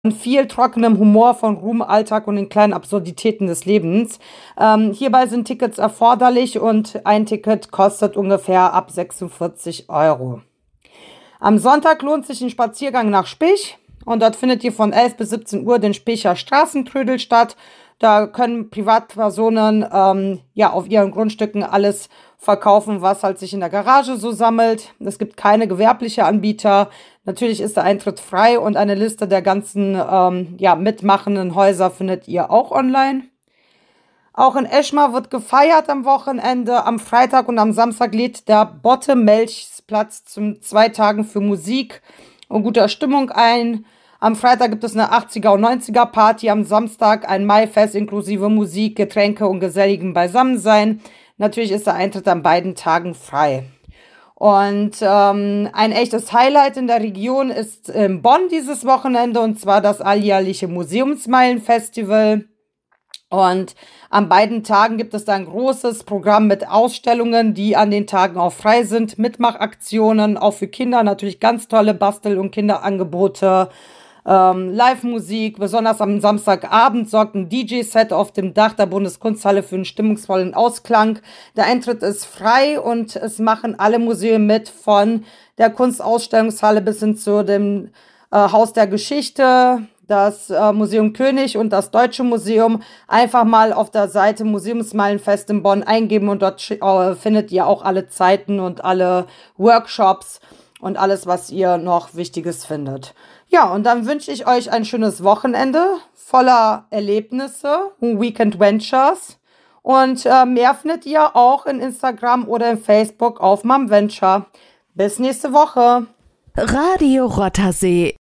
viel trockenem Humor von Ruhm, Alltag und den kleinen Absurditäten des Lebens. Hierbei sind Tickets erforderlich und ein Ticket kostet ungefähr ab 46 Euro. Am Sonntag lohnt sich ein Spaziergang nach Spich und dort findet ihr von 11 bis 17 Uhr den Spicher Straßentrödel statt. Da können Privatpersonen auf ihren Grundstücken alles verkaufen, was halt sich in der Garage so sammelt. Es gibt keine gewerbliche Anbieter. Natürlich ist der Eintritt frei und eine Liste der ganzen mitmachenden Häuser findet ihr auch online. Auch in Eschmar wird gefeiert am Wochenende. Am Freitag und am Samstag lädt der Botte Melchsplatz zum 2 Tagen für Musik und guter Stimmung ein. Am Freitag gibt es eine 80er und 90er Party, am Samstag ein Maifest inklusive Musik, Getränke und geselligem Beisammensein. Natürlich ist der Eintritt an beiden Tagen frei. Und ein echtes Highlight in der Region ist in Bonn dieses Wochenende, und zwar das alljährliche Museumsmeilenfestival. Und an beiden Tagen gibt es da ein großes Programm mit Ausstellungen, die an den Tagen auch frei sind, Mitmachaktionen, auch für Kinder natürlich ganz tolle Bastel- und Kinderangebote, Live-Musik, besonders am Samstagabend sorgt ein DJ-Set auf dem Dach der Bundeskunsthalle für einen stimmungsvollen Ausklang. Der Eintritt ist frei und es machen alle Museen mit, von der Kunstausstellungshalle bis hin zu dem Haus der Geschichte, das Museum König und das Deutsche Museum. Einfach mal auf der Seite Museumsmeilenfest in Bonn eingeben und dort findet ihr auch alle Zeiten und alle Workshops und alles, was ihr noch Wichtiges findet. Ja, und dann wünsche ich euch ein schönes Wochenende voller Erlebnisse und Weekend Ventures. Und mehr findet ihr auch in Instagram oder in Facebook auf Mom Venture. Bis nächste Woche. Radio Rothersee.